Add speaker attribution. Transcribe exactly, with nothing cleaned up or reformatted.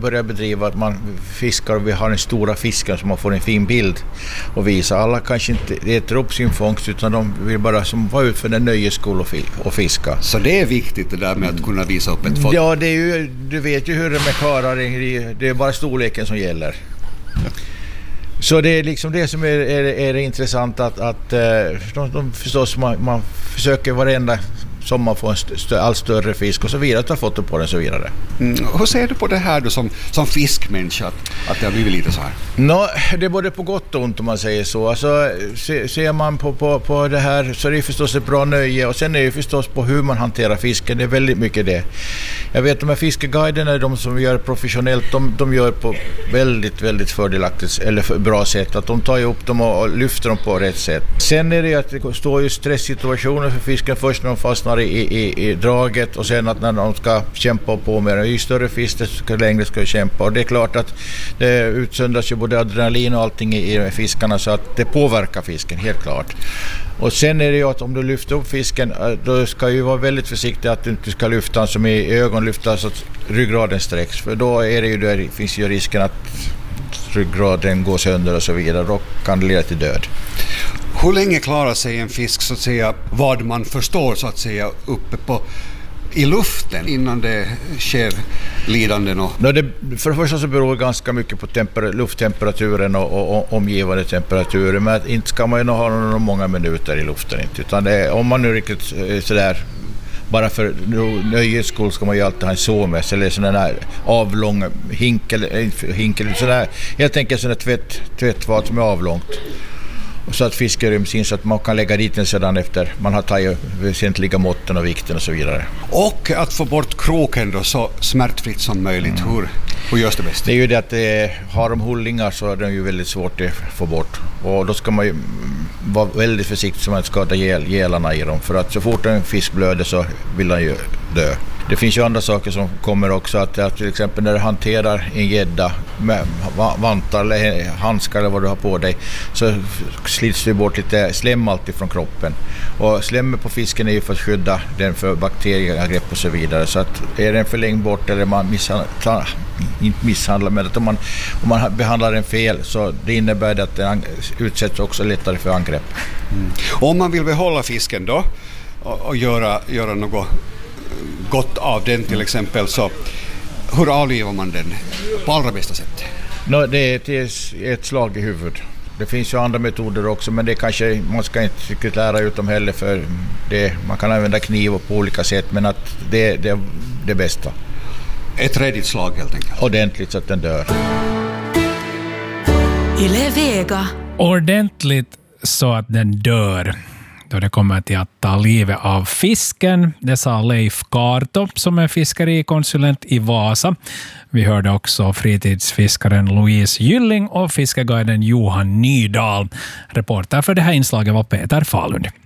Speaker 1: börjar bedriva att man fiskar och vi har en stora fisken som man får en fin bild och visa. Alla kanske inte äter upp sin fångst utan de vill bara som vara ut för den nöjesskola och fiska.
Speaker 2: Så det är viktigt det där med att kunna visa upp ett foto?
Speaker 1: Ja, det är ju, du vet ju hur det är med karar, det är bara storleken som gäller. Så det är liksom det som är, är, är intressant att, att de, de förstås man, man försöker varenda sommar få en st- allt större fisk och så vidare, ta foto på den och så vidare.
Speaker 2: Mm. Hur ser du på det här då som, som fiskmänniska att, att det har blivit lite så här?
Speaker 1: No, det är både på gott och ont om man säger så. Alltså, se, ser man på, på, på det här så är det förstås ett bra nöje och sen är det förstås på hur man hanterar fisken. Det är väldigt mycket det. Jag vet att de här fiskeguiderna, de som gör professionellt, de, de gör på väldigt, väldigt fördelaktigt eller för bra sätt. Att de tar ju upp dem och, och lyfter dem på rätt sätt. Sen är det att det står ju stresssituationer för fisken först när de fastnar I, i, i draget och sen att när de ska kämpa på med det, ju större fisk desto längre ska de kämpa och det är klart att det utsöndras ju både adrenalin och allting i, i fiskarna så att det påverkar fisken helt klart. Och sen är det ju att om du lyfter upp fisken då ska ju vara väldigt försiktig att du inte ska lyfta den som i ögon lyfta så att ryggraden sträcks för då är det ju där finns ju risken att ryggraden går sönder och så vidare, då kan det leda till död.
Speaker 2: Hur länge klarar sig en fisk så att säga vad man förstår så att säga uppe på i luften innan det sker lidanden? Och...
Speaker 1: No, det, för det första så beror det ganska mycket på temper, lufttemperaturen och, och, och omgivande temperaturen, men inte ska man ju ha några många minuter i luften inte, utan det, om man nu riktigt sådär bara för nöjes skull ska man ju alltid ha en såmes eller sån där avlång hinkel, hinkel sådär, helt enkelt sån där tvätt, tvättfat som är avlångt. Så att fisken ryms in så att man kan lägga dit den sedan efter man har tagit väsentliga måtten och vikten och så vidare.
Speaker 2: Och att få bort kroken då så smärtfritt som möjligt. Mm. Hur, hur görs det bäst?
Speaker 1: Det är ju det att det, har de hullingar så är det ju väldigt svårt att få bort. Och då ska man ju vara väldigt försiktig så man inte skadar gälarna i dem. För att så fort en fisk blöder så vill den ju dö. Det finns ju andra saker som kommer också, att, att till exempel när du hanterar en gädda med vantar eller handskar eller vad du har på dig så slits det bort lite slem alltid från kroppen. Och slemmet på fisken är ju för att skydda den för bakterieangrepp och så vidare. Så att är den för länge bort eller man misshandlar, inte misshandlar men att om man, om man behandlar den fel så det innebär det att den utsätts också lättare för angrepp.
Speaker 2: Mm. Om man vill behålla fisken då och, och göra, göra något gott av den till exempel, så hur avlivar man den på allra bästa sätt?
Speaker 1: No, det är ett slag i huvudet. Det finns ju andra metoder också, men det kanske man ska inte riktigt lära ut dem heller för det, man kan använda kniv på olika sätt, men att det, det är det bästa.
Speaker 2: Ett redigt slag helt enkelt.
Speaker 1: Ordentligt så att den dör.
Speaker 3: Yle Vega.
Speaker 4: Ordentligt så att den dör. Då det kommer till att ta livet av fisken. Det sa Leif Karto som är fiskerikonsulent i Vasa. Vi hörde också fritidsfiskaren Louise Gylling och fiskeguiden Johan Nydahl. Reporter för det här inslaget var Peter Falund.